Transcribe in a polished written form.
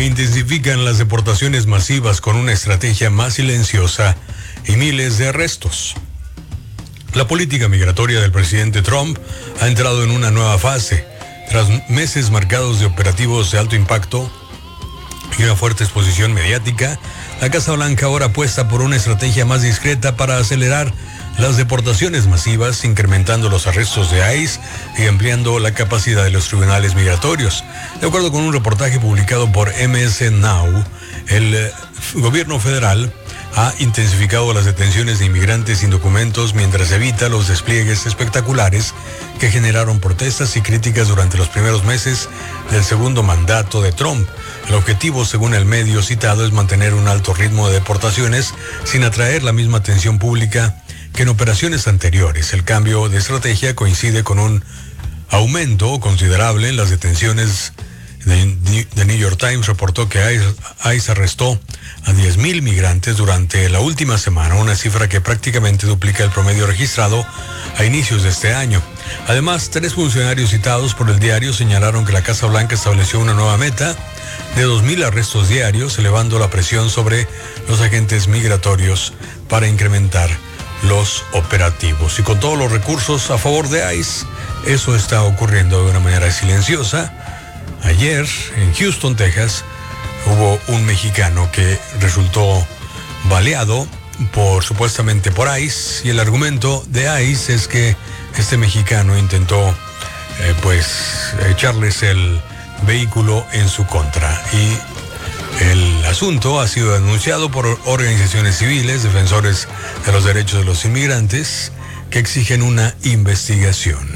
Se intensifican las deportaciones masivas con una estrategia más silenciosa y miles de arrestos. La política migratoria del presidente Trump ha entrado en una nueva fase. Tras meses marcados de operativos de alto impacto y una fuerte exposición mediática, la Casa Blanca ahora apuesta por una estrategia más discreta para acelerar las deportaciones masivas, incrementando los arrestos de ICE y ampliando la capacidad de los tribunales migratorios. De acuerdo con un reportaje publicado por MS Now, el gobierno federal ha intensificado las detenciones de inmigrantes sin documentos mientras evita los despliegues espectaculares que generaron protestas y críticas durante los primeros meses del segundo mandato de Trump. El objetivo, según el medio citado, es mantener un alto ritmo de deportaciones sin atraer la misma atención pública que en operaciones anteriores. El cambio de estrategia coincide con un aumento considerable en las detenciones. The New York Times reportó que ICE arrestó a 10,000 migrantes durante la última semana, una cifra que prácticamente duplica el promedio registrado a inicios de este año. Además, 3 funcionarios citados por el diario señalaron que la Casa Blanca estableció una nueva meta de 2,000 arrestos diarios, elevando la presión sobre los agentes migratorios para incrementar los operativos. Y con todos los recursos a favor de ICE, eso está ocurriendo de una manera silenciosa. Ayer, en Houston, Texas, hubo un mexicano que resultó baleado supuestamente por ICE, y el argumento de ICE es que este mexicano intentó echarles el vehículo en su contra. Y el asunto ha sido denunciado por organizaciones civiles, defensores de los derechos de los inmigrantes, que exigen una investigación.